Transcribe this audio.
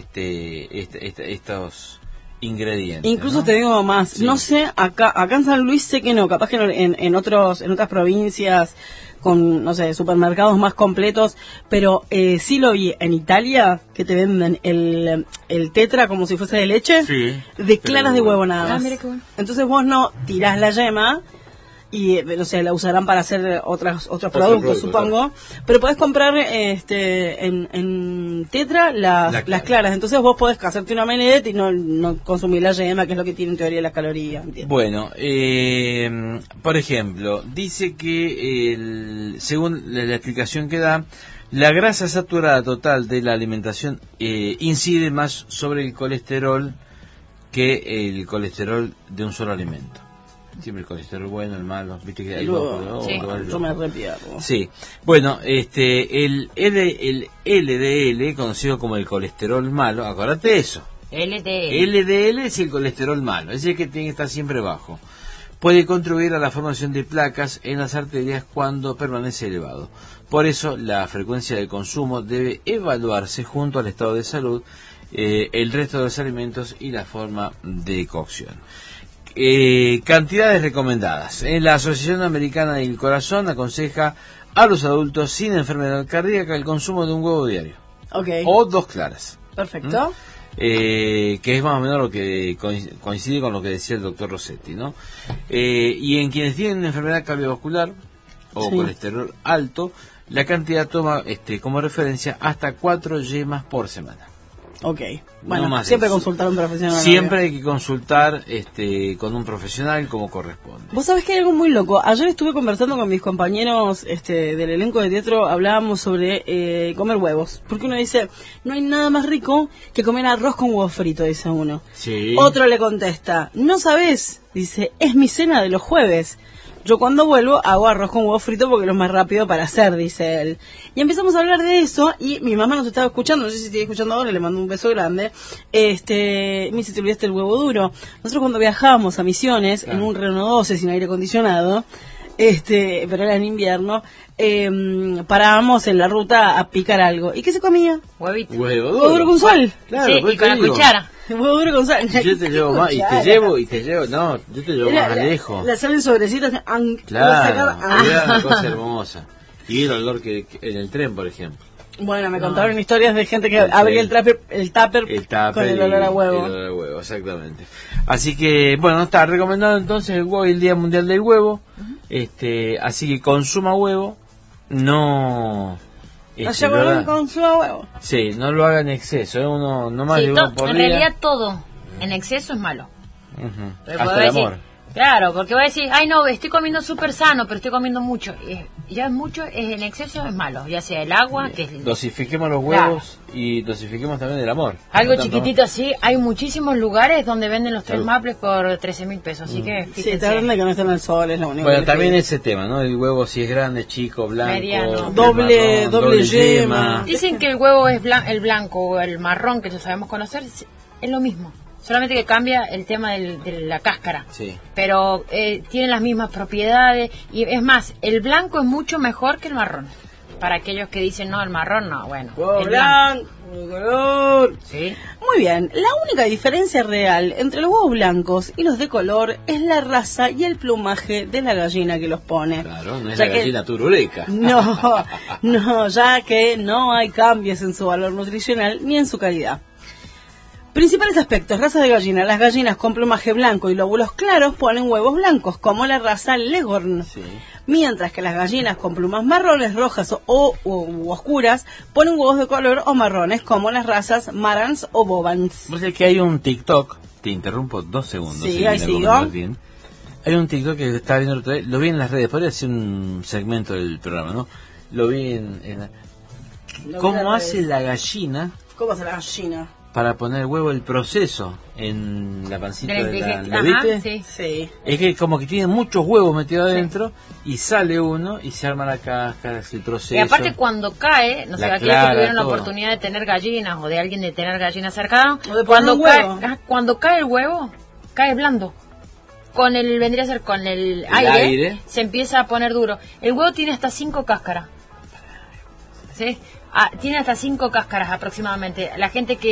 estos ingredientes. Incluso, ¿no? Te digo más, sí. No sé, acá en San Luis sé que no, capaz que en otras provincias con, no sé, supermercados más completos, pero sí lo vi en Italia, que te venden el tetra como si fuese de leche, sí, de claras de huevo nada más. Mira qué bueno. Entonces vos no tirás la yema y, no sé, la usarán para hacer otros productos, supongo, pero podés comprar en tetra las claras. Entonces vos podés hacerte una omelette y no consumir la yema, que es lo que tiene en teoría las calorías. ¿Entiendes? Bueno, por ejemplo, dice que según la explicación que da, la grasa saturada total de la alimentación incide más sobre el colesterol que el colesterol de un solo alimento. Siempre el colesterol bueno, el malo, viste que hay yo me arrepiento. Sí, bueno, el LDL, conocido como el colesterol malo, acuérdate de eso. LDL es el colesterol malo, es el que tiene que estar siempre bajo. Puede contribuir a la formación de placas en las arterias cuando permanece elevado. Por eso, la frecuencia de consumo debe evaluarse junto al estado de salud, el resto de los alimentos y la forma de cocción. Cantidades recomendadas. La Asociación Americana del Corazón aconseja a los adultos sin enfermedad cardíaca el consumo de un huevo diario. Okay. O 2 claras. Perfecto. Que es más o menos lo que coincide con lo que decía el doctor Rossetti, ¿no? Y en quienes tienen una enfermedad cardiovascular o colesterol alto, la cantidad toma como referencia hasta 4 yemas por semana. Ok, bueno, no siempre consultar a un profesional. Siempre hay que consultar con un profesional como corresponde. Vos sabés que hay algo muy loco. Ayer estuve conversando con mis compañeros del elenco de teatro, hablábamos sobre comer huevos. Porque uno dice, no hay nada más rico que comer arroz con huevo frito, dice uno. Sí. Otro le contesta, no sabés, dice, es mi cena de los jueves. Yo cuando vuelvo hago arroz con huevo frito porque es lo más rápido para hacer, dice él. Y empezamos a hablar de eso y mi mamá nos estaba escuchando, no sé si sigue escuchando ahora, le mando un beso grande. Me dice, te olvidaste el huevo duro. Nosotros cuando viajábamos a Misiones, en un Renault 12 sin aire acondicionado, pero era en invierno, parábamos en la ruta a picar algo. ¿Y qué se comía? Huevito. Huevo duro con sal. Claro, sí, y con la cuchara. Huevo duro con sal. Yo te llevo más, yo te llevo más lejos. La sal en sobrecitos. Claro, era una cosa hermosa. Y el olor que en el tren, por ejemplo. Bueno, me contaron historias de gente que abría el tupper con el olor a huevo. El olor a huevo, exactamente. Así que, bueno, está recomendado entonces el huevo y el Día Mundial del Huevo. Así que consuma huevo, no... consuma huevo. Sí, no lo haga en exceso, uno no más de uno por en día. En realidad todo en exceso es malo. Hasta el amor. Claro, porque va a decir, ay no, estoy comiendo súper sano, pero estoy comiendo mucho. Ya es mucho, en exceso es malo, ya sea el agua, que es... Dosifiquemos los huevos y dosifiquemos también el amor. Algo chiquitito así, hay muchísimos lugares donde venden los 3 maples por 13.000 pesos, así que fíjense. Sí, está grande que no estén al sol, es lo único. Bueno, también ese tema, ¿no? El huevo si es grande, chico, blanco, mediano, doble yema. Dicen que el huevo es el blanco o el marrón, que lo sabemos conocer, es lo mismo. Solamente que cambia el tema de la cáscara. Sí. Pero tiene las mismas propiedades. Y es más, el blanco es mucho mejor que el marrón. Para aquellos que dicen, no, el marrón no. Bueno, el blanco, color. ¿Sí? Muy bien. La única diferencia real entre los huevos blancos y los de color es la raza y el plumaje de la gallina que los pone. Claro, no es la gallina turuleca. No, ya que no hay cambios en su valor nutricional ni en su calidad. Principales aspectos, raza de gallina. Las gallinas con plumaje blanco y lóbulos claros ponen huevos blancos, como la raza Leghorn. Sí. Mientras que las gallinas con plumas marrones, rojas o oscuras ponen huevos de color o marrones, como las razas Marans o Bovans. Vos sabés que hay un TikTok, te interrumpo 2 segundos. Sí, ahí sigo. Hay un TikTok que estaba viendo el otro día, lo vi en las redes, podría ser un segmento del programa, ¿no? Lo vi ¿Cómo hace la gallina? ¿Cómo hace la gallina? Para poner huevo, el proceso en la pancita de la... ¿Lo viste? Sí. Es que como que tiene muchos huevos metidos adentro y sale uno y se arma la cáscara, el proceso. Y aparte cuando cae, no sé, aquellos que tuvieron la oportunidad de tener gallinas o de alguien de tener gallinas cercanas, cuando cae el huevo, cae blando. Vendría a ser con el aire, se empieza a poner duro. El huevo tiene hasta 5 cáscaras. ¿Sí? Tiene hasta 5 cáscaras aproximadamente. La gente que